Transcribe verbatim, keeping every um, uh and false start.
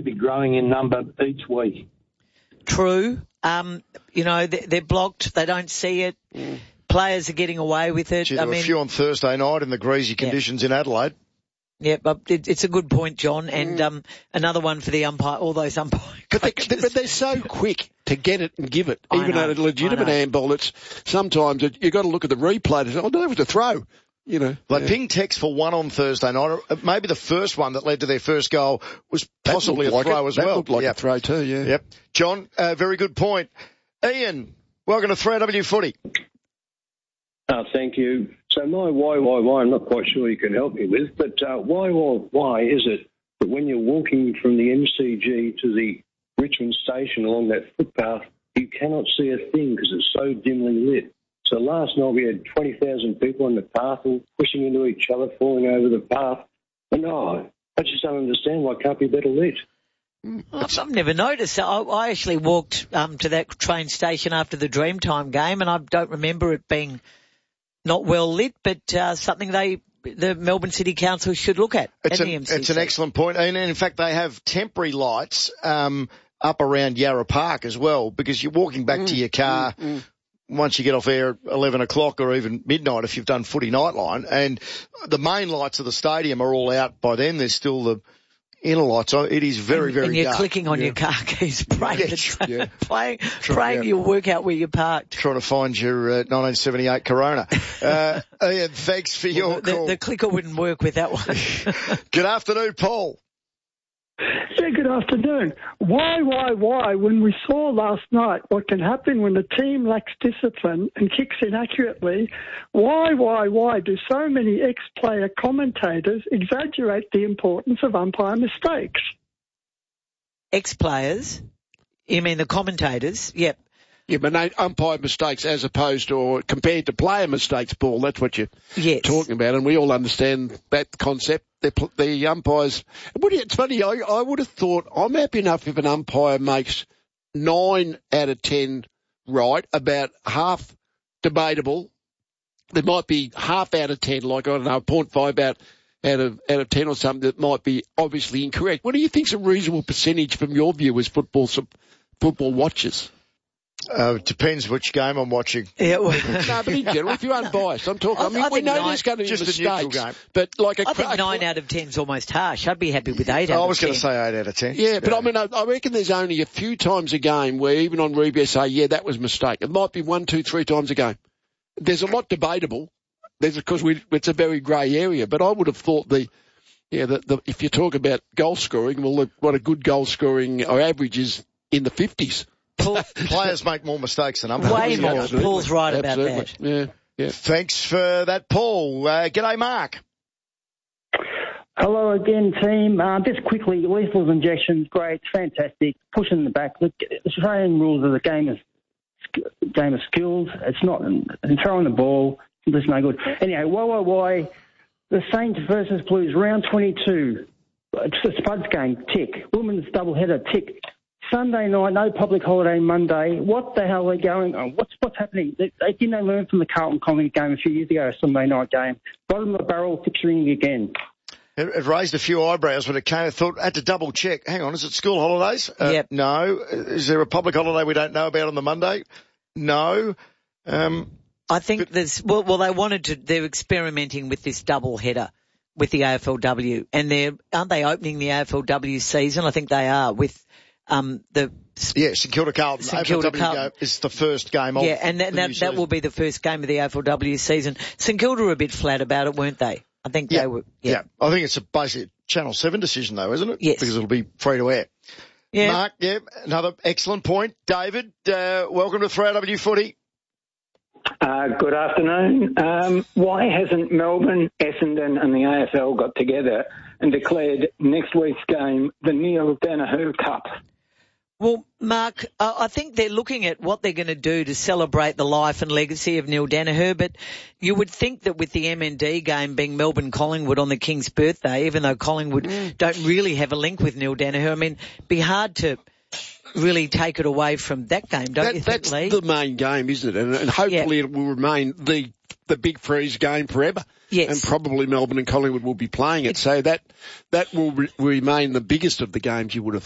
be growing in number each week. True. Um, you know, they're, they're blocked. They don't see it. Mm. Players are getting away with it. Gee, I there were mean, a few on Thursday night in the greasy conditions yeah. in Adelaide. Yeah, but it, it's a good point, John, and um, another one for the umpire, all those umpire but, they, they, but they're so quick to get it and give it. I Even know, at a legitimate handball, it's sometimes it, you've got to look at the replay and say, oh, no, it was a throw. You know, They yeah. pinged text for one on Thursday night. Maybe the first one that led to their first goal was possibly a like throw it. as that well. Looked like yep. a throw too, yeah. Yep. John, uh, very good point. Ian, welcome to three W Footy. Uh, thank you. So my why, why, why, I'm not quite sure you can help me with, but uh, why, why, why is it that when you're walking from the M C G to the Richmond station along that footpath, you cannot see a thing because it's so dimly lit? So last night we had twenty thousand people on the path all pushing into each other, falling over the path. And oh, I just don't understand why it can't be better lit. I've, I've never noticed. I, I actually walked um, to that train station after the Dreamtime game, and I don't remember it being not well lit, but uh, something they, the Melbourne City Council should look at. It's, and an, the M C C. It's an excellent point. And in fact, they have temporary lights um, up around Yarra Park as well, because you're walking back mm, to your car mm, mm. once you get off air at eleven o'clock or even midnight if you've done footy nightline. And the main lights of the stadium are all out by then. There's still the inner lights on. It is very, and, very And you're dark. clicking on yeah. your car keys, praying, yeah, that, yeah. praying, Try, praying yeah. you'll work out where you parked. Trying to find your uh, nineteen seventy-eight Corona. Uh, Ian, thanks for your well, the, call. The, the clicker wouldn't work with that one. Good afternoon, Paul. Yeah, good afternoon. Why, why, why, when we saw last night what can happen when a team lacks discipline and kicks inaccurately, why, why, why do so many ex-player commentators exaggerate the importance of umpire mistakes? Ex-players? You mean the commentators? Yep. Yeah, but no, umpire mistakes as opposed to, or compared to player mistakes, Paul, that's what you're yes. talking about, and we all understand that concept. The, the umpires, it's funny, I, I would have thought I'm happy enough if an umpire makes nine out of ten right, about half debatable. There might be half out of ten, like, I don't know, zero point five out, out of, out of ten or something that might be obviously incorrect. What do you think's a reasonable percentage from your view as football, football watchers? Uh, it depends which game I'm watching. Yeah, well, no, but in general, if you're unbiased, I'm talking. I, I mean, I we know nine, there's going to be just mistakes, a neutral game. But like a, I think a, nine out of ten is almost harsh. I'd be happy with eight. I out was of going ten. to say eight out of ten. Yeah, yeah. but yeah. I mean, I, I reckon there's only a few times a game where even on review say, yeah, that was a mistake. It might be one, two, three times a game. There's a lot debatable. There's because we it's a very grey area. But I would have thought the yeah, the, the if you talk about goal scoring, well, the, what a good goal scoring or average is in the fifties. Paul, Players make more mistakes than umpires. way more. Absolutely. Paul's right Absolutely. about that. Yeah, yeah. Thanks for that, Paul. Uh, g'day, Mark. Hello again, team. Uh, just quickly, lethal injections, great, fantastic. Pushing the back. Look, the Australian rules of the game is game of skills. It's not and throwing the ball. It's no good. Anyway, why, why, why? The Saints versus Blues, round twenty-two. It's a Spuds game. Tick. Women's doubleheader. Tick. Sunday night, no public holiday Monday. What the hell are they going on? What's what's happening? They, they didn't they learn from the Carlton Collingwood game a few years ago, a Sunday night game. Bottom of the barrel fixturing again. It, it raised a few eyebrows when it came. I thought I had to double check. Hang on, is it school holidays? Uh, yep. No. Is there a public holiday we don't know about on the Monday? No. Um, I think but, there's well, well, they wanted to. They're experimenting with this double header with the A F L W, and they're aren't they opening the A F L W season? I think they are with. Um, the yeah, St Kilda Carlton. St Kilda Carlton is the first game of yeah, and that, the that, new that will be the first game of the A F L W season. St Kilda were a bit flat about it, weren't they? I think yeah, they were. Yeah. yeah, I think it's a basically Channel Seven decision, though, isn't it? Yes, because it'll be free to air. Yeah, Mark. Yeah, another excellent point. David, uh, welcome to three W Footy. Uh, good afternoon. Um, why hasn't Melbourne, Essendon and the A F L got together and declared next week's game the Neil Daniher Cup? Well, Mark, uh, I think they're looking at what they're going to do to celebrate the life and legacy of Neil Daniher, but you would think that with the M N D game being Melbourne-Collingwood on the King's birthday, even though Collingwood mm. don't really have a link with Neil Daniher, I mean, it'd be hard to really take it away from that game, don't that, you think, that's Lee? That's the main game, isn't it? And, and hopefully yeah. it will remain the the big freeze game forever. Yes. And probably Melbourne and Collingwood will be playing it. It's, so that that will re- remain the biggest of the games, you would have